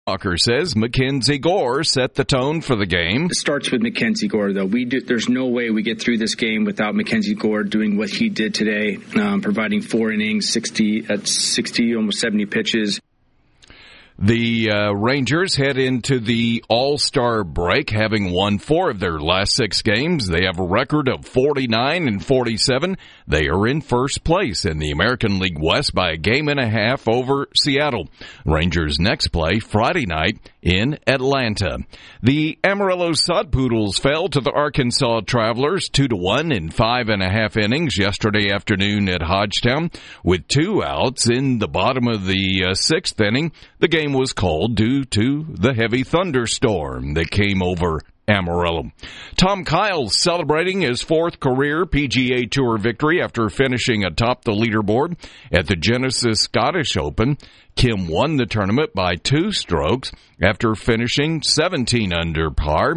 Walker says Mackenzie Gore set the tone for the game. It starts with Mackenzie Gore, though. There's no way we get through this game without Mackenzie Gore doing what he did today, providing 4 innings, 60, almost 70 pitches. The Rangers head into the All-Star break, having won 4 of their last 6 games. They have a record of 49-47. They are in first place in the American League West by a game and a half over Seattle. Rangers next play Friday night in Atlanta. The Amarillo Sodpoodles fell to the Arkansas Travelers 2-1 in 5.5 innings yesterday afternoon at Hodgetown. With 2 outs in the bottom of the 6th inning, the game was called due to the heavy thunderstorm that came over Amarillo. Tom Kyle's celebrating his 4th career PGA Tour victory after finishing atop the leaderboard at the Genesis Scottish Open. Kim won the tournament by 2 strokes after finishing 17 under par.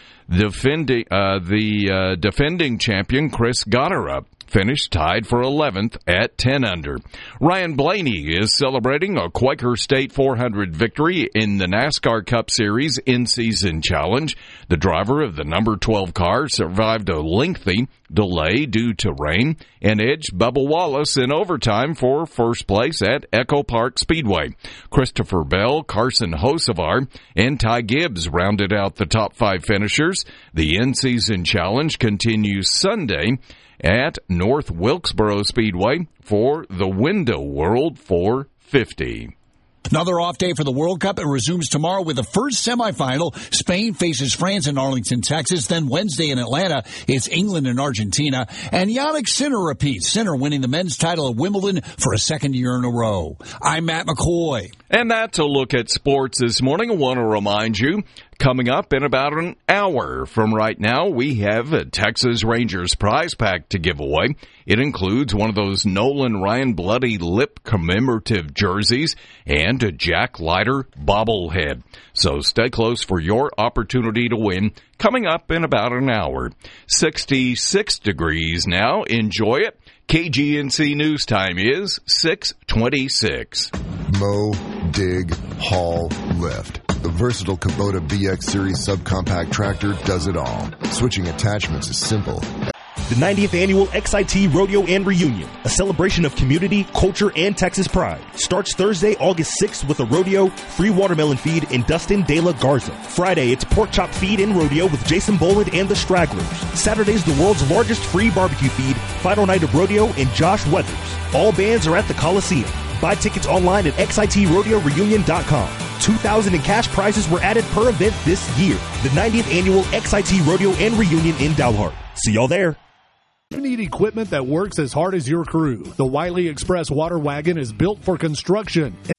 The defending champion Chris Gotterup finished tied for 11th at 10 under. Ryan Blaney is celebrating a Quaker State 400 victory in the NASCAR Cup Series in-season challenge. The driver of the number 12 car survived a lengthy delay due to rain and edged Bubba Wallace in overtime for first place at Echo Park Speedway. Christopher Bell, Carson Hocevar, and Ty Gibbs rounded out the top 5 finishers. The in-season challenge continues Sunday at North Wilkesboro Speedway for the Window World 450. Another off day for the World Cup. It resumes tomorrow with the first semifinal. Spain faces France in Arlington, Texas. Then Wednesday in Atlanta, it's England and Argentina. And Yannick Sinner repeats. Sinner winning the men's title at Wimbledon for a 2nd year in a row. I'm Matt McCoy. And that's a look at sports this morning. I want to remind you, coming up in about an hour from right now, we have a Texas Rangers prize pack to give away. It includes one of those Nolan Ryan Bloody Lip commemorative jerseys and a Jack Leiter bobblehead. So stay close for your opportunity to win coming up in about an hour. 66 degrees now. Enjoy it. KGNC News Time is 6:26. Mow, dig, haul, lift. The versatile Kubota BX Series subcompact tractor does it all. Switching attachments is simple. The 90th Annual XIT Rodeo and Reunion, a celebration of community, culture, and Texas pride, starts Thursday, August 6th with a rodeo, free watermelon feed, and Dustin De La Garza. Friday, it's pork chop feed and rodeo with Jason Boland and the Stragglers. Saturday's the world's largest free barbecue feed, final night of rodeo, and Josh Weathers. All bands are at the Coliseum. Buy tickets online at XITRodeoReunion.com. $2,000 in cash prizes were added per event this year. The 90th Annual XIT Rodeo and Reunion in Dalhart. See y'all there. You need equipment that works as hard as your crew. The Wiley Express water wagon is built for construction.